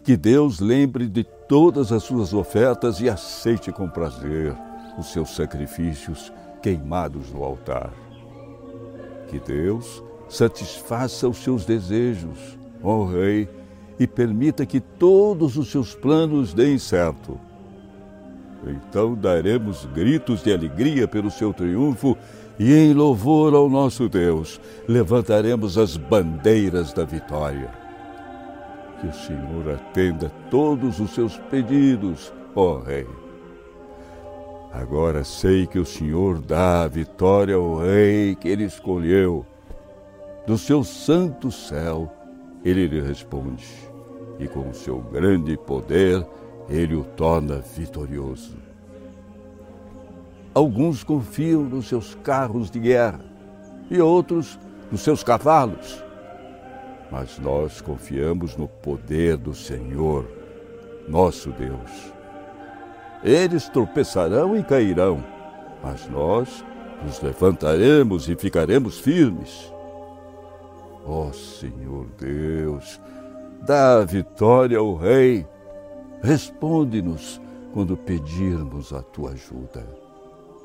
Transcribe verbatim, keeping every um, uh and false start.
Que Deus lembre de todas as suas ofertas e aceite com prazer os seus sacrifícios queimados no altar. Que Deus satisfaça os seus desejos, ó Rei, e permita que todos os seus planos deem certo. Então daremos gritos de alegria pelo seu triunfo e em louvor ao nosso Deus levantaremos as bandeiras da vitória. Que o Senhor atenda todos os seus pedidos, ó Rei. Agora sei que o Senhor dá a vitória ao Rei que Ele escolheu. Do seu santo céu, Ele lhe responde, e com o seu grande poder, Ele o torna vitorioso. Alguns confiam nos seus carros de guerra e outros nos seus cavalos. Mas nós confiamos no poder do Senhor, nosso Deus. Eles tropeçarão e cairão, mas nós nos levantaremos e ficaremos firmes. Ó Senhor Deus, dá a vitória ao Rei. Responde-nos quando pedirmos a tua ajuda.